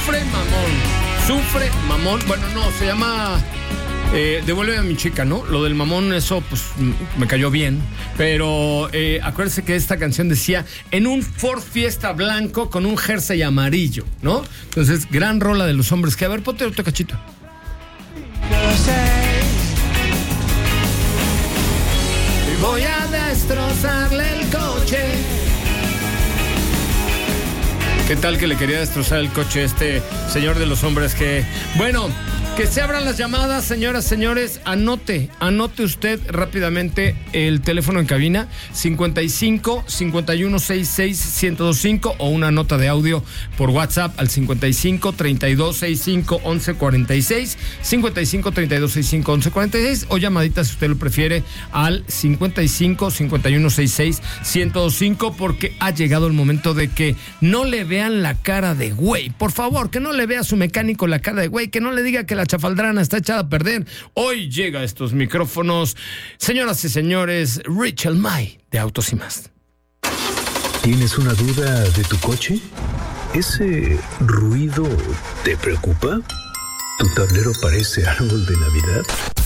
Sufre mamón. Bueno, no, se llama Devuélveme a mi chica, ¿no? Lo del mamón, eso pues me cayó bien. Pero acuérdense que esta canción decía en un Ford Fiesta blanco con un jersey amarillo, ¿no? Entonces, gran rola de los hombres. Que a ver, ponte otro cachito. Voy a destrozarle el coche. ¿Qué tal que le quería destrozar el coche a este señor de los hombres que... Bueno, que se abran las llamadas, señoras, señores. Anote usted rápidamente el teléfono en cabina, 55 5166 1025, o una nota de audio por WhatsApp al 55 3265 1146, 55 3265 1146, o llamaditas si usted lo prefiere al 55 5166 1025, porque ha llegado el momento de que no le vean la cara de güey. Por favor, que no le vea a su mecánico la cara de güey, que no le diga que la chafaldrana está echada a perder. Hoy llega a estos micrófonos, señoras y señores, Rachel May de Autos y Más. ¿Tienes una duda de tu coche? ¿Ese ruido te preocupa? ¿Tu tablero parece árbol de Navidad?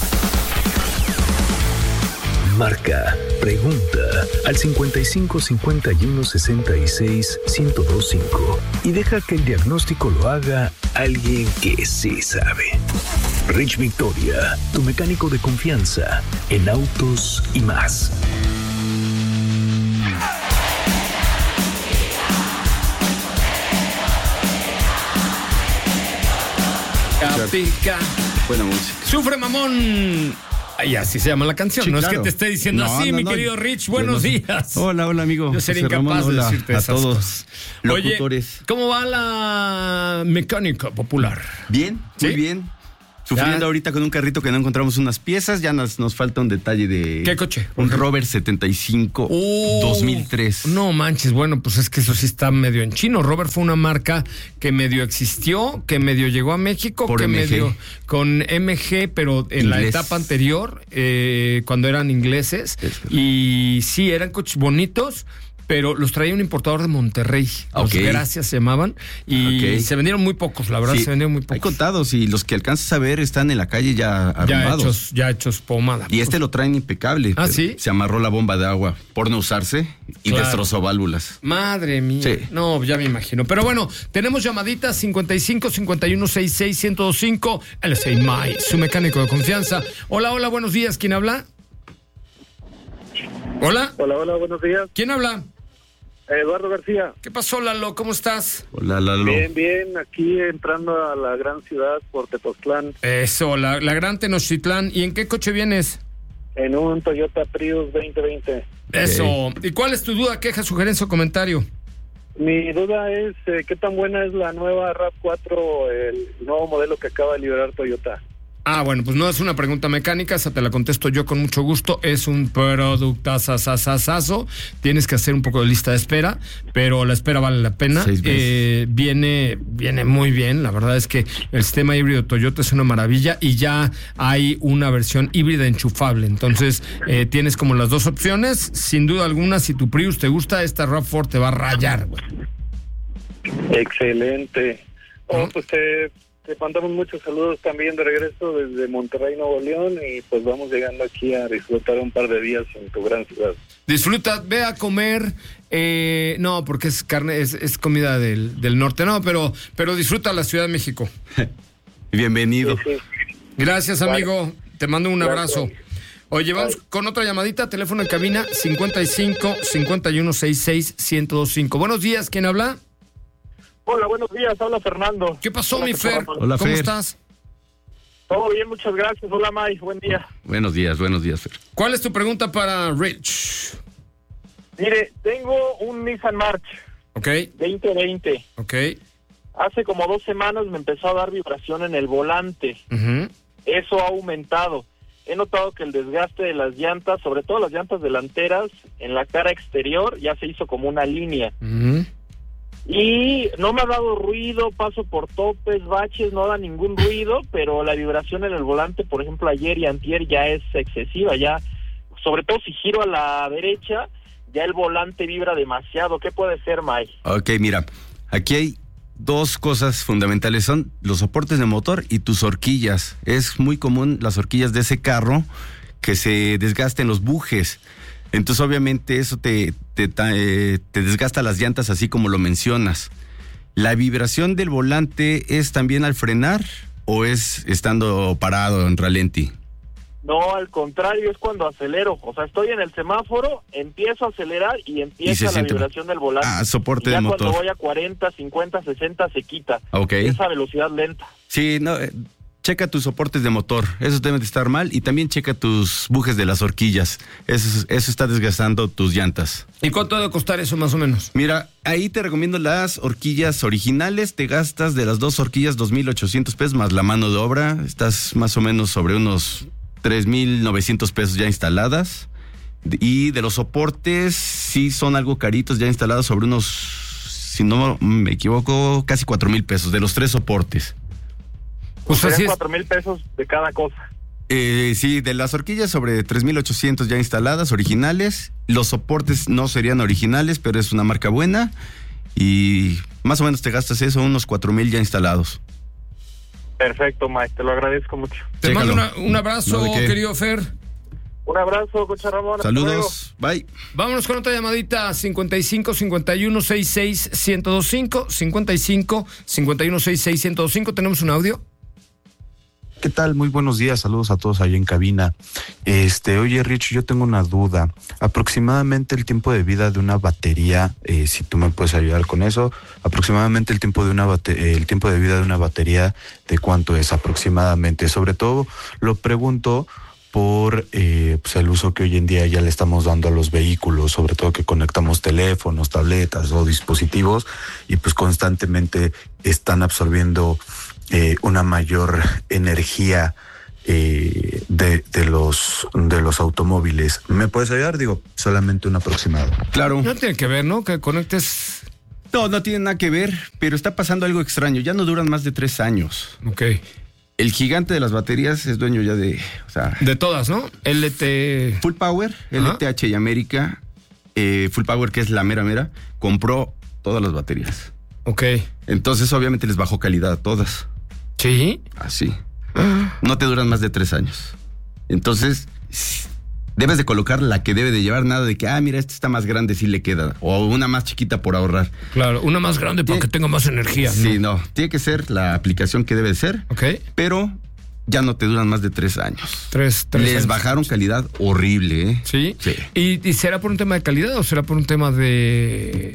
Marca, pregunta al 55 51 66 1025 y deja que el diagnóstico lo haga alguien que sí sabe. Rich Victoria, tu mecánico de confianza en Autos y Más. Pica. Buena música. Sufre mamón. Y así se llama la canción. Sí, no claro. es que te esté diciendo así, mi querido Rich. Buenos días. Hola, amigo. Yo sería José incapaz Ramón, de hola decirte a esas todos cosas. locutores. Oye, ¿cómo va la mecánica popular? Bien, ¿Sí? muy bien. Sufriendo Ya. ahorita con un carrito que no encontramos unas piezas. Ya nos falta un detalle de... ¿Qué coche? Un Rover 75 2003. No manches, bueno, pues es que eso sí está medio en chino. Rover fue una marca que medio existió, que medio llegó a México, Por que MG. medio con MG, pero en la Inglés. etapa anterior, cuando eran ingleses. Y sí, eran coches bonitos, pero los traía un importador de Monterrey. Los Ok. Gracias se llamaban. Y Ok. se vendieron muy pocos, la verdad, Sí, se vendieron muy pocos. hay contados y los que alcanzas a ver están en la calle ya arrumbados. Ya hechos pomada. Y lo traen impecable. ¿Ah, pero sí? Se amarró la bomba de agua por no usarse y Claro. destrozó válvulas. Madre mía. Sí. No, ya me imagino. Pero bueno, tenemos llamaditas 55 51 66 1025. Él es May, su mecánico de confianza. Hola, buenos días. ¿Quién habla? Hola. Hola, buenos días. ¿Quién habla? Eduardo García. ¿Qué pasó, Lalo? ¿Cómo estás? Hola, Lalo. Bien, aquí entrando a la gran ciudad por Tepoztlán, Eso, la gran Tenochtitlán. ¿Y en qué coche vienes? en un Toyota Prius 2020. Eso. ¿Y cuál es tu duda, queja, sugerencia o comentario? Mi duda es, ¿qué tan buena es la nueva RAV4, el nuevo modelo que acaba de liberar Toyota? Ah, bueno, pues no es una pregunta mecánica, esa te la contesto yo con mucho gusto. Es un productazazazazazo. Tienes que hacer un poco de lista de espera, pero la espera vale la pena. 6 meses. Viene muy bien. La verdad es que el sistema híbrido Toyota es una maravilla y ya hay una versión híbrida enchufable. Entonces, tienes como las dos opciones. Sin duda alguna, si tu Prius te gusta, esta RAV4 te va a rayar, güey. Excelente. Pues te mandamos muchos saludos también de regreso desde Monterrey, Nuevo León, y pues vamos llegando aquí a disfrutar un par de días en tu gran ciudad. Disfruta, ve a comer, no, porque es carne, es comida del norte, no, pero disfruta la Ciudad de México. Bienvenido. Sí. Gracias, amigo, te mando un abrazo. Gracias. Oye, vamos con otra llamadita, teléfono en cabina, 55 51 66 1025. Buenos días, ¿quién habla? Hola, buenos días, habla Fernando. ¿Qué pasó, Hola, mi José Fer? Ramón. Hola, ¿Cómo Fer. estás? Todo bien, muchas gracias. Hola, May, buen día. Buenos días, Fer. ¿Cuál es tu pregunta para Rich? Mire, tengo un Nissan March Ok, 2020. ok. Hace como 2 semanas me empezó a dar vibración en el volante. Ujú. Eso ha aumentado. He notado que el desgaste de las llantas, sobre todo las llantas delanteras, en la cara exterior ya se hizo como una línea. Ujú. Y no me ha dado ruido, paso por topes, baches, no da ningún ruido, pero la vibración en el volante, por ejemplo, ayer y antier ya es excesiva, ya, sobre todo si giro a la derecha, ya el volante vibra demasiado. ¿Qué puede ser, May? Ok, mira, aquí hay dos cosas fundamentales, son los soportes de motor y tus horquillas. Es muy común las horquillas de ese carro que se desgasten los bujes. Entonces, obviamente, eso te desgasta las llantas, así como lo mencionas. ¿La vibración del volante es también al frenar o es estando parado en ralentí? No, al contrario, es cuando acelero. O sea, estoy en el semáforo, empiezo a acelerar y empieza la vibración del volante. Soporte de motor. Ya cuando voy a 40, 50, 60 se quita. Okay. Esa velocidad lenta. Sí, no, checa tus soportes de motor. Esos deben de estar mal. Y también checa tus bujes de las horquillas. Eso está desgastando tus llantas. ¿Y cuánto debe costar eso más o menos? Mira, ahí te recomiendo las horquillas originales. Te gastas de las dos horquillas 2,800 pesos más la mano de obra. Estás más o menos sobre unos 3,900 pesos ya instaladas. Y de los soportes, sí son algo caritos ya instalados, sobre unos, si no me equivoco, casi 4,000 pesos de los 3 soportes. Pues así 4,000 pesos de cada cosa. Sí, de las horquillas sobre 3,800 ya instaladas, originales. Los soportes no serían originales, pero es una marca buena. Y más o menos te gastas eso, unos 4,000 ya instalados. Perfecto, Mike, te lo agradezco mucho. Te mando un abrazo, querido Fer. Un abrazo, Coche Ramón. Saludos, bye. Vámonos con otra llamadita, 55 51 66 1025, 55 51 66 1025. ¿Tenemos un audio? ¿Qué tal? Muy buenos días, saludos a todos ahí en cabina. Oye, Rich, yo tengo una duda. Aproximadamente el tiempo de vida de una batería, si tú me puedes ayudar con eso, aproximadamente el tiempo de vida de una batería, ¿de cuánto es aproximadamente? Sobre todo lo pregunto por pues el uso que hoy en día ya le estamos dando a los vehículos, sobre todo que conectamos teléfonos, tabletas o dispositivos y pues constantemente están absorbiendo una mayor energía de los automóviles. ¿Me puedes ayudar? Digo, solamente un aproximado. Claro. No tiene que ver, ¿no? Que conectes. No tiene nada que ver, pero está pasando algo extraño. Ya no duran más de 3 años. Ok. El gigante de las baterías es dueño ya de... O sea, de todas, ¿no? LT... Full Power, LTH y América, Full Power, que es la mera, compró todas las baterías. Ok. Entonces, obviamente, les bajó calidad a todas. ¿Sí? Así. No te duran más de 3 años. Entonces, debes de colocar la que debe de llevar, nada de que, mira, esta está más grande, sí le queda. O una más chiquita por ahorrar. Claro, una más grande para que tenga más energía. Sí, no. Tiene que ser la aplicación que debe ser. Ok. Pero ya no te duran más de 3 años. Tres Les años. bajaron calidad horrible, ¿eh? ¿Sí? Sí. ¿Y será por un tema de calidad o será por un tema de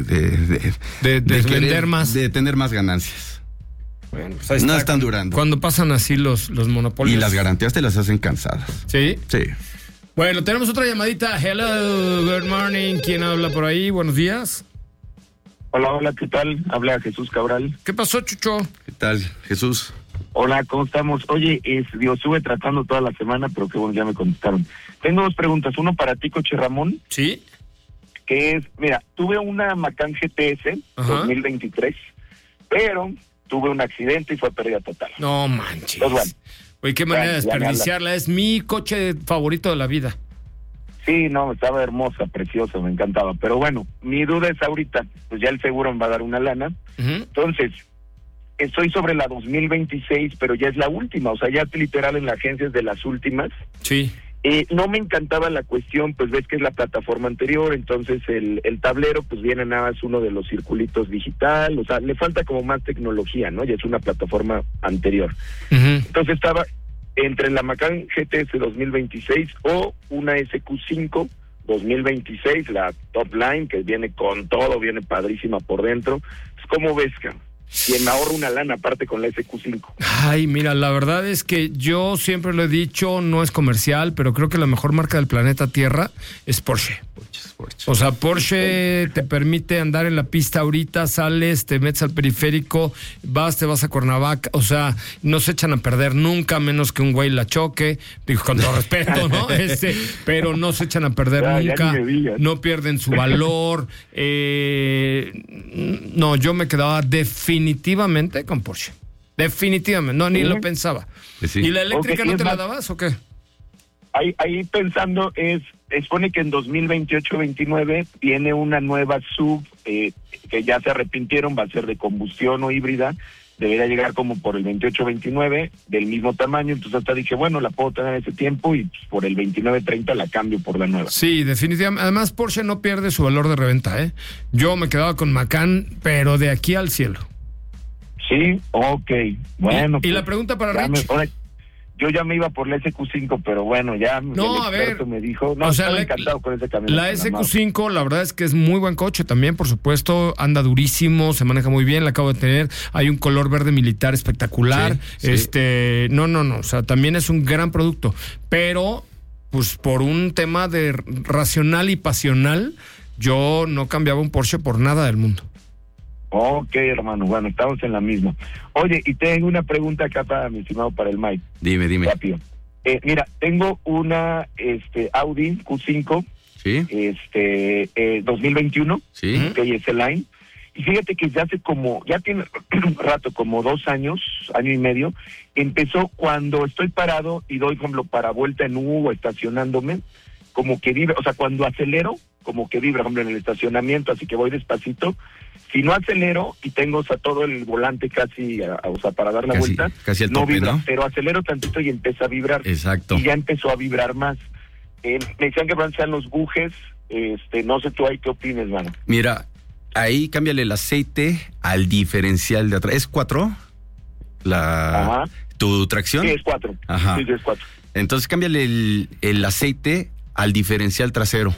vender más? De tener más ganancias. Bueno, pues ahí está. No están durando. Cuando pasan así los monopolios. Y las garantías te las hacen cansadas. ¿Sí? Sí. Bueno, tenemos otra llamadita. Hello, good morning. ¿Quién habla por ahí? Buenos días. Hola, ¿qué tal? Habla Jesús Cabral. ¿Qué pasó, Chucho? ¿Qué tal, Jesús? Hola, ¿cómo estamos? Oye, estuve tratando toda la semana, pero qué bueno, ya me contestaron. Tengo 2 preguntas. Uno para ti, Coche Ramón. ¿Sí? Que es, mira, tuve una Macan GTS 2023, pero tuve un accidente y fue pérdida total. No manches. Pues bueno. Oye, qué manera de desperdiciarla. Es mi coche favorito de la vida. Sí, no, estaba hermosa, preciosa, me encantaba. Pero bueno, mi duda es ahorita, pues ya el seguro me va a dar una lana. Entonces, estoy sobre la 2026, pero ya es la última. O sea, ya literal en la agencia es de las últimas. Sí. No me encantaba la cuestión, pues ves que es la plataforma anterior, entonces el tablero pues viene nada más uno de los circulitos digital, o sea, le falta como más tecnología, ¿no? Ya es una plataforma anterior. Entonces estaba entre la Macan GTS 2026 o una SQ5 2026, la top line, que viene con todo, viene padrísima por dentro. ¿Cómo ves, cabrón? Y me ahorro una lana aparte con la SQ5. Ay, mira, la verdad es que yo siempre lo he dicho, no es comercial, pero creo que la mejor marca del planeta Tierra es Porsche. O sea, Porsche te permite andar en la pista ahorita, sales, te metes al periférico, te vas a Cuernavaca, o sea, no se echan a perder nunca, menos que un güey la choque, digo, con todo respeto, ¿no? Pero no se echan a perder nunca, no pierden su valor. No, yo me quedaba definitivamente con Porsche. Definitivamente, no, ni lo pensaba. Sí. ¿Y la eléctrica no te la dabas o qué? Ahí pensando, supone que en 2028-29 viene una nueva SUV que ya se arrepintieron, va a ser de combustión o híbrida, debería llegar como por el 28-29, del mismo tamaño, entonces hasta dije, bueno, la puedo tener ese tiempo y pues, por el 29-30 la cambio por la nueva. Sí, definitivamente. Además, Porsche no pierde su valor de reventa, ¿eh? Yo me quedaba con Macan, pero de aquí al cielo. Sí, ok, bueno. Y la pregunta para Rich. Yo ya me iba por la SQ5, pero bueno, ya el experto me dijo, no, o sea, estaba encantado con ese camión. La SQ5, la verdad es que es muy buen coche también, por supuesto, anda durísimo, se maneja muy bien, la acabo de tener, hay un color verde militar espectacular, sí. No, o sea, también es un gran producto, pero pues por un tema de racional y pasional, yo no cambiaba un Porsche por nada del mundo. Ok, hermano, bueno, estamos en la misma. Oye, y tengo una pregunta acá para mi estimado, para el Mike. Dime. Rápido. Mira, tengo una Audi Q5, sí, 2021, sí, que es el line. Y fíjate que ya tiene rato, como 2 años, año y medio, empezó cuando estoy parado y doy, por ejemplo, para vuelta en U o estacionándome, como que vibra, o sea, cuando acelero, como que vibra, por ejemplo, en el estacionamiento, así que voy despacito. Si no acelero y tengo, o sea, todo el volante casi, o sea, para dar la vuelta, casi el no tope, vibra, ¿no? Pero acelero tantito y empieza a vibrar. Exacto. Y ya empezó a vibrar más. Me decían que van a ser los bujes, no sé tú ahí qué opines, mano. Mira, ahí cámbiale el aceite al diferencial de atrás. ¿Es 4? Ajá. ¿Tu tracción? Sí, es 4. Ajá. Sí, es 4. Entonces cámbiale el aceite al diferencial trasero.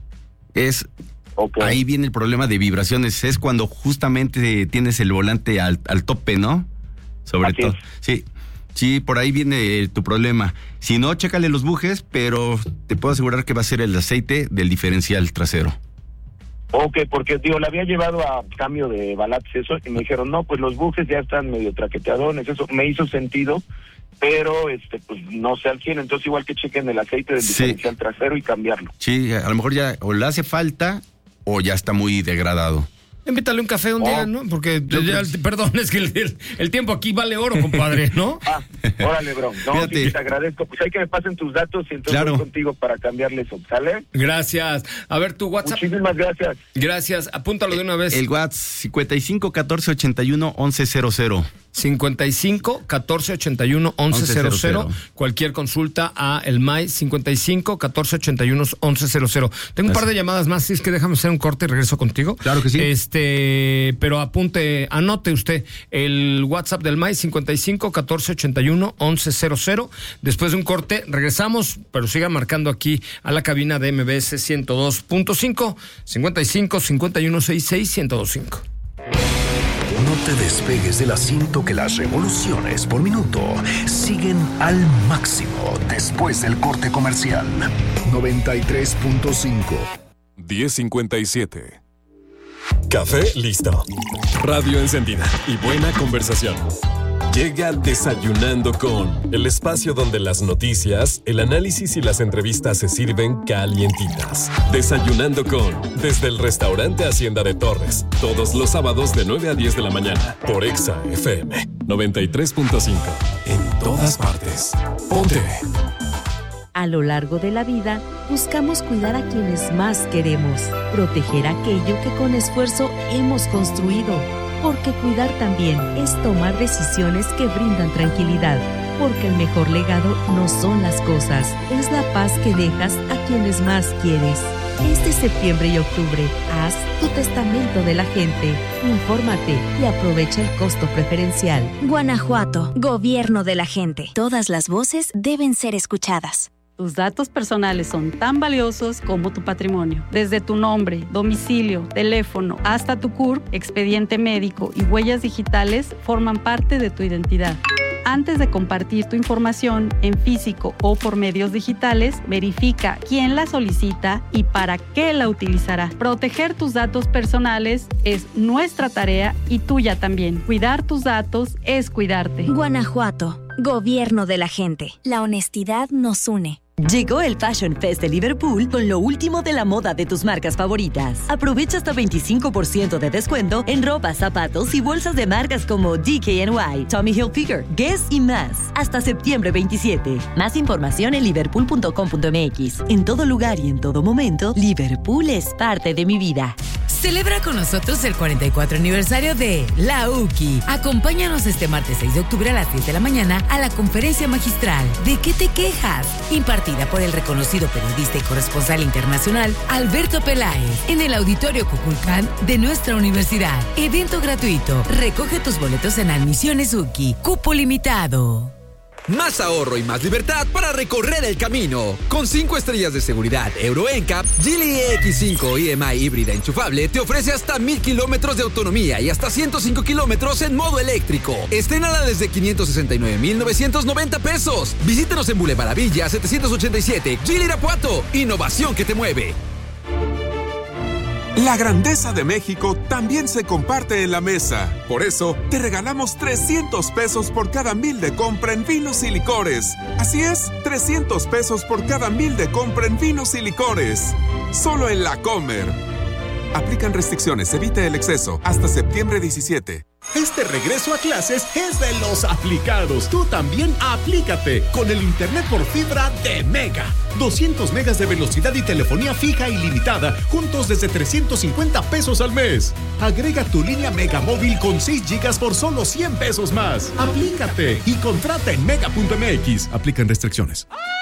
Okay. Ahí viene el problema de vibraciones. Es cuando justamente tienes el volante al tope, ¿no? Sobre todo. Sí, por ahí viene tu problema. Si no, chécale los bujes, pero te puedo asegurar que va a ser el aceite del diferencial trasero. Ok, porque la había llevado a cambio de balates eso, y me dijeron, no, pues los bujes ya están medio traqueteadones, eso me hizo sentido, pero pues no sé al 100, entonces igual que chequen el aceite del diferencial trasero y cambiarlo. Sí, a lo mejor ya o le hace falta o ya está muy degradado. Invítale un café un día, ¿no? Porque, perdón, es que el tiempo aquí vale oro, compadre, ¿no? Órale, bro. No, sí, te agradezco. Pues hay que me pasen tus datos y entonces voy contigo para cambiarle eso, ¿sale? Gracias. A ver, tu WhatsApp. Muchísimas gracias. Gracias. Apúntalo de una vez. El WhatsApp 55 14 81 11 00. 55 14 81 11 00. Cualquier consulta a el MAI 55 14 81 11 00. Tengo un par de llamadas más, si es que déjame hacer un corte y regreso contigo. Claro que sí. Pero anote usted el WhatsApp del MAI 55 14 81 11 00. Después de un corte regresamos, pero siga marcando aquí a la cabina de MBS 102.5 55 51 66 1025. No te despegues del asiento, que las revoluciones por minuto siguen al máximo después del corte comercial. 93.5. 10:57. Café listo. Radio encendida y buena conversación. Llega Desayunando con, el espacio donde las noticias, el análisis y las entrevistas se sirven calientitas. Desayunando con, desde el restaurante Hacienda de Torres, todos los sábados de 9 a 10 de la mañana, por Exa FM 93.5. En todas partes. Ponte. A lo largo de la vida, buscamos cuidar a quienes más queremos, proteger aquello que con esfuerzo hemos construido. Porque cuidar también es tomar decisiones que brindan tranquilidad. Porque el mejor legado no son las cosas, es la paz que dejas a quienes más quieres. Este septiembre y octubre, haz tu testamento de la gente. Infórmate y aprovecha el costo preferencial. Guanajuato, gobierno de la gente. Todas las voces deben ser escuchadas. Tus datos personales son tan valiosos como tu patrimonio. Desde tu nombre, domicilio, teléfono, hasta tu CURP, expediente médico y huellas digitales forman parte de tu identidad. Antes de compartir tu información en físico o por medios digitales, verifica quién la solicita y para qué la utilizará. Proteger tus datos personales es nuestra tarea y tuya también. Cuidar tus datos es cuidarte. Guanajuato, gobierno de la gente. La honestidad nos une. Llegó el Fashion Fest de Liverpool con lo último de la moda de tus marcas favoritas. Aprovecha hasta 25% de descuento en ropa, zapatos y bolsas de marcas como DKNY, Tommy Hilfiger, Guess y más. Hasta septiembre 27. Más información en liverpool.com.mx. En todo lugar y en todo momento, Liverpool es parte de mi vida. Celebra con nosotros el 44 aniversario de La UKI. Acompáñanos este martes 6 de octubre a las 10 de la mañana a la conferencia magistral ¿De qué te quejas?, impartida por el reconocido periodista y corresponsal internacional Alberto Peláez en el Auditorio Kukulcán de nuestra universidad. Evento gratuito. Recoge tus boletos en Admisiones UKI. Cupo limitado. Más ahorro y más libertad para recorrer el camino. Con 5 estrellas de seguridad Euro NCAP, Geely EX5 EMI híbrida enchufable te ofrece hasta 1000 kilómetros de autonomía y hasta 105 kilómetros en modo eléctrico. Estrénala desde 569,990 pesos. Visítenos en Boulevard Villa 787, Geely Irapuato. Innovación que te mueve. La grandeza de México también se comparte en la mesa. Por eso, te regalamos 300 pesos por cada 1000 de compra en vinos y licores. Así es, 300 pesos por cada 1000 de compra en vinos y licores. Solo en La Comer. Aplican restricciones, evite el exceso. Hasta septiembre 17. Este regreso a clases es de los aplicados. Tú también aplícate con el internet por fibra de Mega. 200 megas de velocidad y telefonía fija ilimitada, juntos desde 350 pesos al mes. Agrega tu línea Mega móvil con 6 gigas por solo 100 pesos más. Aplícate y contrata en mega.mx. Aplican restricciones.